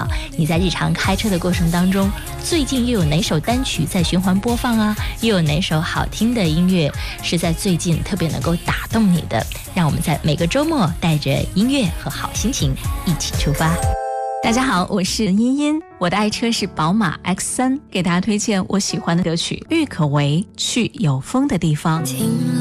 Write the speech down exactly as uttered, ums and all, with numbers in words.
道你在日常开车的过程当中，最近又有哪首单曲在循环播放啊？又有哪首好听的音乐是在最近特别能够打动你的？让我们在每个周末带着音乐和好心情一起出发。 大家好，我是茵茵，我的爱车是宝马 X 三，给大家推荐我喜欢的歌曲郁可唯《去有风的地方》。